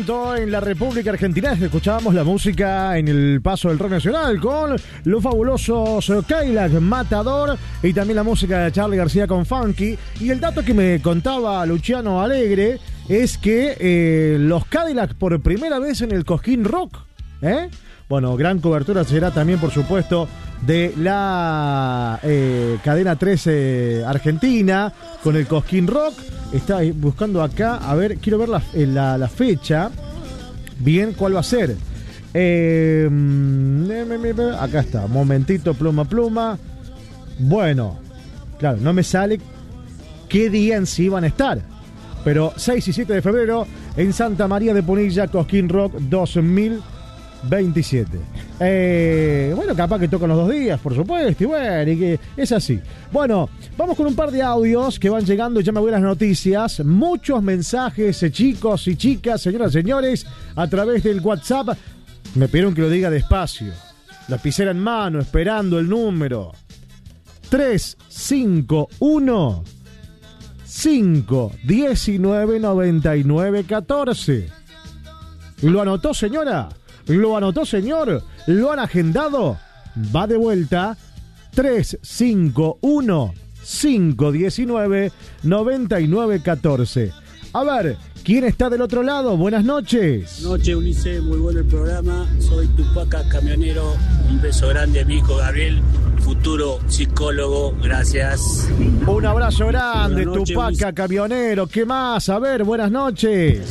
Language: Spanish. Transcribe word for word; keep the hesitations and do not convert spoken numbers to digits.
En la República Argentina escuchábamos la música en el paso del rock nacional con los fabulosos Cadillac Matador y también la música de Charly García con Funky. Y el dato que me contaba Luciano Alegre es que eh, los Cadillac por primera vez en el Cosquín Rock, ¿eh? Bueno, gran cobertura será también, por supuesto, de la eh, cadena trece Argentina con el Cosquín Rock. Está buscando acá, a ver, quiero ver la, la, la fecha. Bien, ¿cuál va a ser? Eh, acá está, momentito, pluma, pluma. Bueno, claro, no me sale qué día en sí van a estar. Pero seis y siete de febrero en Santa María de Punilla, Cosquín Rock dos mil veintisiete. Eh, bueno, capaz que tocan los dos días, por supuesto, y bueno, y que es así. Bueno, vamos con un par de audios que van llegando y ya me voy a las noticias. Muchos mensajes, eh, chicos y chicas, señoras y señores, a través del WhatsApp. Me pidieron que lo diga despacio. Lapicera en mano, esperando el número. tres cinco uno cinco uno nueve nueve nueve uno cuatro. ¿Lo anotó, señora? ¿Lo anotó, señor? ¿Lo han agendado? Va de vuelta. tres cinco uno cinco uno nueve nueve nueve uno cuatro. A ver, ¿quién está del otro lado? Buenas noches. Buenas noches, Ulises. Muy bueno el programa. Soy Tupaca Camionero. Un beso grande a mi hijo Gabriel, futuro psicólogo. Gracias. Un abrazo grande, Buenas noches, Tupaca Ulises. Camionero. ¿Qué más? A ver, buenas noches.